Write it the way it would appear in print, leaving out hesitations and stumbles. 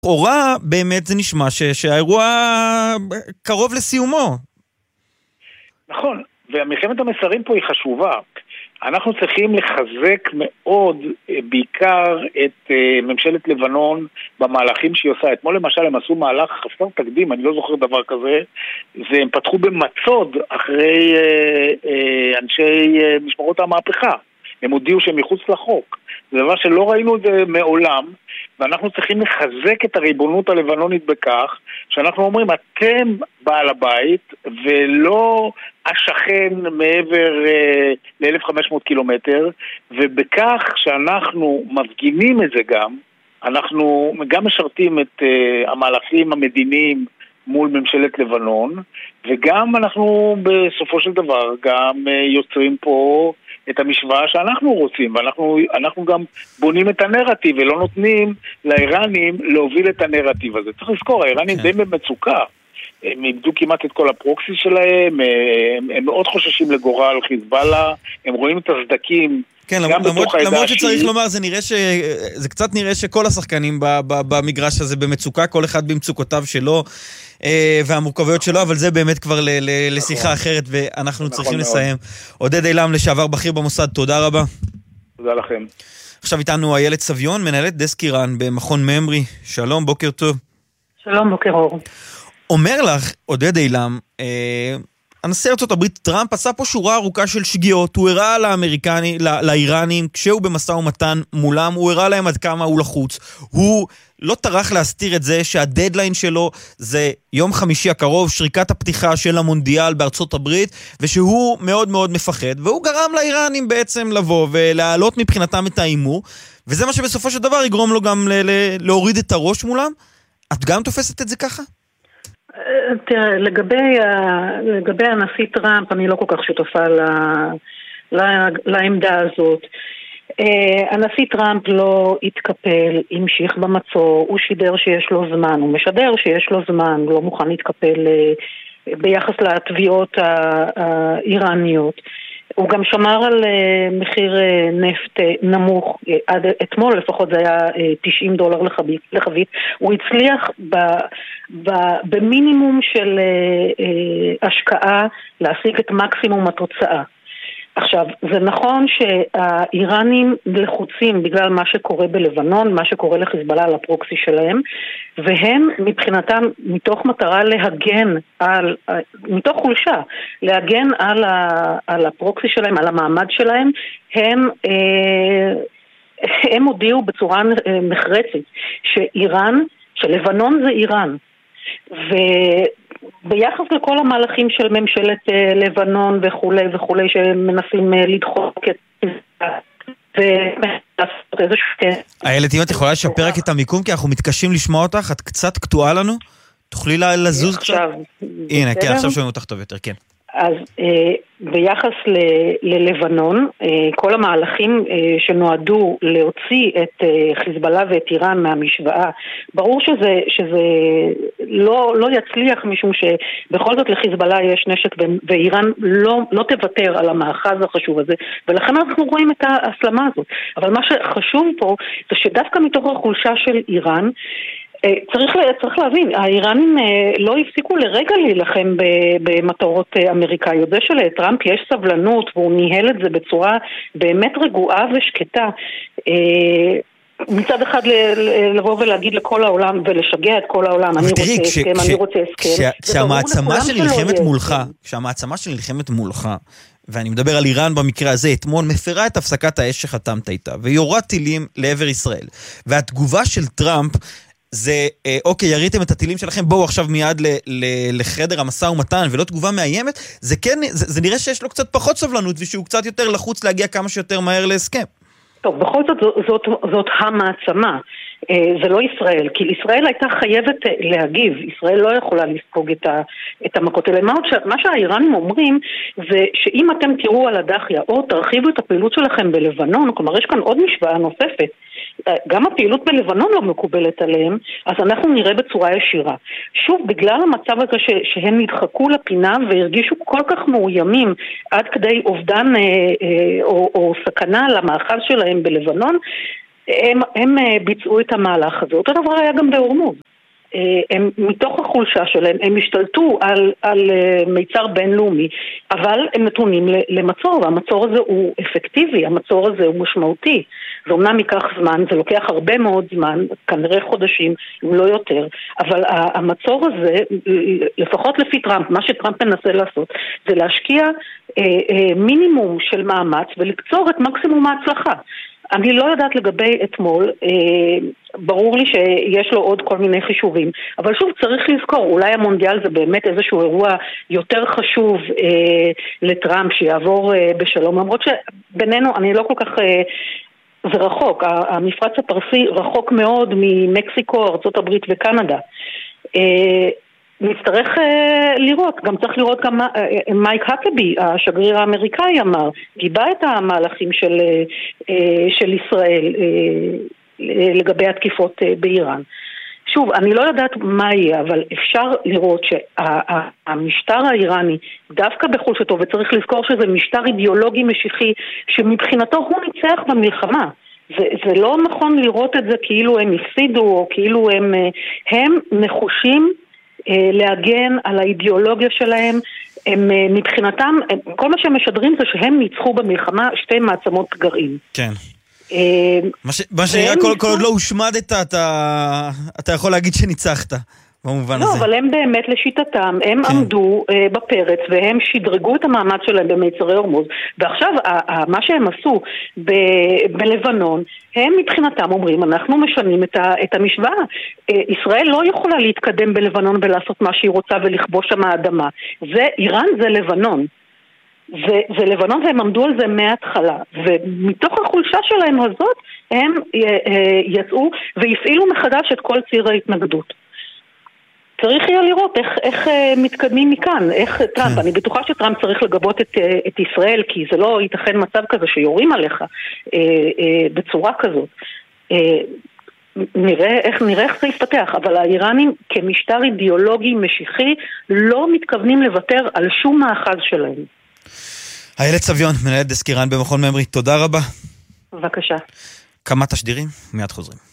לכאורה באמת זה נשמע שהאירוע קרוב לסיומו. נכון, והמלחמת המסרים פה היא חשובה. אנחנו צריכים לחזק מאוד בעיקר את ממשלת לבנון במהלכים שהיא עושה. אתמול למשל הם עשו מהלך חסר תקדים, אני לא זוכר דבר כזה, והם פתחו במצוד אחרי אנשי משמרות המהפכה. הם הודיעו שהם מחוץ לחוק. זה דבר שלא ראינו את זה מעולם, ואנחנו צריכים לחזק את הריבונות הלבנונית בכך, שאנחנו אומרים, אתם בעל הבית, ולא השכן מעבר ל-1500 קילומטר, ובכך שאנחנו מפגינים את זה גם, אנחנו גם משרתים את המהלכים המדיניים מול ממשלת לבנון, וגם אנחנו בסופו של דבר גם יוצרים פה את המשוואה שאנחנו רוצים, ואנחנו גם בונים את הנרטיב, ולא נותנים לאיראנים להוביל את הנרטיב הזה. צריך לזכור, האיראנים די במצוקה, הם איבדו כמעט את כל הפרוקסי שלהם, הם מאוד חוששים לגורל חיזבאללה, הם רואים את הסדקים, כן, למרות שצריך לומר, זה קצת נראה שכל השחקנים במגרש הזה במצוקה, כל אחד במצוקותיו שלו, והמורכבויות שלו, אבל זה באמת כבר לשיחה אחרת, ואנחנו צריכים לסיים. עודד אילם, לשעבר בכיר במוסד, תודה רבה. תודה לכם. עכשיו איתנו איילת סביון, מנהלת דסק איראן במכון ממרי. שלום, בוקר טוב. שלום, בוקר אור. אומר לך, עודד אילם, הנשיא ארצות הברית טראמפ עשה פה שורה ארוכה של שגיאות, הוא הראה לאיראנים, כשהוא במשא ומתן מולם, הוא הראה להם עד כמה הוא לחוץ, הוא לא טרח להסתיר את זה שהדדליין שלו זה יום חמישי הקרוב, שריקת הפתיחה של המונדיאל בארצות הברית, ושהוא מאוד מאוד מפחד, והוא גרם לאיראנים בעצם לבוא ולהעלות מבחינתם את האימור, וזה מה שבסופו של דבר יגרום לו גם להוריד את הראש מולם. את גם תופסת את זה ככה? תראה, לגבי הנשיא טראמפ, אני לא כל כך שותפה לעמדה הזאת. הנשיא טראמפ לא התקפל, המשיך במצור, הוא שידר שיש לו זמן, הוא משדר שיש לו זמן, הוא לא מוכן להתקפל ביחס לתביעות האיראנית. הוא גם שמר על מחיר נפט נמוך, עד אתמול לפחות זה היה $90 לחבית. הוא הצליח במינימום של השקעה להשיג את מקסימום התוצאה. עכשיו, זה נכון שהאיראנים לחוצים בגלל מה שקורה בלבנון, מה שקורה לחיזבאללה על הפרוקסי שלהם, והם מבחינתם מתוך מטרה להגן מתוך חולשה, להגן על הפרוקסי שלהם, על המעמד שלהם, הם הודיעו בצורה נחרצת שלבנון זה איראן, ביחס לכל המהלכים של ממשלת לבנון וכולי וכולי שמנסים לדחוק את איילת, אם את יכולה לשפר רק את המיקום כי אנחנו מתקשים לשמוע אותך, את קצת קטועה לנו, תוכלי לזוז קצת? הנה, כן, עכשיו שומעים אותך טוב יותר, כן. אז ביחס ללבנון, כל המהלכים שנועדו להוציא את חיזבאללה ואת איראן מהמשוואה, ברור שזה לא יצליח, משום שבכל זאת לחיזבאללה יש נשק ואיראן לא תוותר על המאחז החשוב הזה, ולכן אנחנו רואים את ההסלמה הזאת. אבל מה שחשוב פה זה שדווקא מתוך החולשה של איראן, צריך להבין, האיראנים לא הפסיקו לרגע להילחם במטרות אמריקאיות. זה שלטראמפ יש סבלנות והוא ניהל את זה בצורה באמת רגועה ושקטה. מצד אחד לבוא ולהגיד לכל העולם ולשגע את כל העולם, אני רוצה הסכם, אני רוצה הסכם. כשהמעצמה שנלחמת מולך, ואני מדבר על איראן במקרה הזה, אתמול מפרה את הפסקת האש שחתמת איתה, ויורה טילים לעבר ישראל. והתגובה של טראמפ זה, אוקיי, יריתם את הטילים שלכם, בואו עכשיו מיד לחדר המשא ומתן, ולא תגובה מאיימת, זה כן, זה נראה שיש לו קצת פחות סבלנות, ושהוא קצת יותר לחוץ להגיע כמה שיותר מהר להסכם. טוב, בכל זאת המעצמה, זה לא ישראל, כי ישראל הייתה חייבת להגיב, ישראל לא יכולה לספוג את המכות האלה. מה שהאיראנים אומרים זה שאם אתם תראו על הדחיה או תרחיבו את הפעילות שלכם בלבנון, כלומר יש כאן עוד משוואה נוספת, גם הפעילות בלבנון לא מקובלת עליהם, אז אנחנו נראה בצורה ישירה. שוב, בגלל המצב הזה שהם נדחקו לפינה והרגישו כל כך מאוימים עד כדי אובדן או סכנה למאחז שלהם בלבנון, הם ביצעו את המהלך הזה. אותו דבר היה גם בהורמוז. הם מתוך החולשה שלהם, הם השתלטו על מיצר בינלאומי, אבל הם נתונים למצור, והמצור הזה הוא אפקטיבי, המצור הזה הוא משמעותי. זה אומנם ייקח זמן, זה לוקח הרבה מאוד זמן, כנראה חודשים, אם לא יותר, אבל המצור הזה, לפחות לפי טראמפ, מה שטראמפ מנסה לעשות, זה להשקיע מינימום של מאמץ ולקצור את מקסימום ההצלחה. אני לא יודעת לגבי אתמול, ברור לי שיש לו עוד כל מיני חישובים, אבל שוב צריך לזכור, אולי המונדיאל זה באמת איזשהו אירוע יותר חשוב לטראמפ שיעבור בשלום, למרות שבינינו אני לא כל כך, זה רחוק, המפרץ הפרסי רחוק מאוד ממקסיקו, ארצות הברית וקנדה. נצטרך לראות, גם צריך לראות גם מייק הקבי, השגריר האמריקאי אמר, גיבה את המהלכים של ישראל לגבי התקיפות באיראן. שוב, אני לא יודעת מה יהיה, אבל אפשר לראות שהמשטר האיראני, דווקא בחולשתו, וצריך לזכור שזה משטר אידיאולוגי משיחי, שמבחינתו הוא ניצח במלחמה. זה לא נכון לראות את זה כאילו הם הפסידו, או כאילו הם נחושים להגן על האידיאולוגיה שלהם. הם מבחינתם, כל מה שהם משדרים זה שהם ניצחו במלחמה שתי מעצמות גרעין. כן. מה שנראה כל עוד לא הושמדת, אתה יכול להגיד שניצחת במובן הזה. לא, אבל הם באמת לשיטתם, הם עמדו בפרץ והם שדרגו את המאמץ שלהם במיצרי הורמוז, ועכשיו מה שהם עשו בלבנון, הם מבחינתם אומרים, אנחנו משנים את המשוואה. ישראל לא יכולה להתקדם בלבנון ולעשות מה שהיא רוצה ולכבוש שם האדמה. איראן זה לבנון. זה לבנון והם עמדו על זה מההתחלה, ומתוך החולשה שלהם הזאת הם יצאו והפעילו מחדש את כל ציר ההתנגדות. צריך יהיה לראות איך מתקדמים מכאן, איך טראמפ, אני בטוחה שטראמפ צריך לגבות את ישראל, כי זה לא ייתכן מצב כזה שיורים עליך בצורה כזאת. נראה איך זה יפתח, אבל האיראנים כמשטר אידיאולוגי משיחי לא מתכוונים לוותר על שום מאחז שלהם. איילת סביון, מנהלת דסק איראן במכון ממרי, תודה רבה. בבקשה. כמה תשדירים, מיד חוזרים.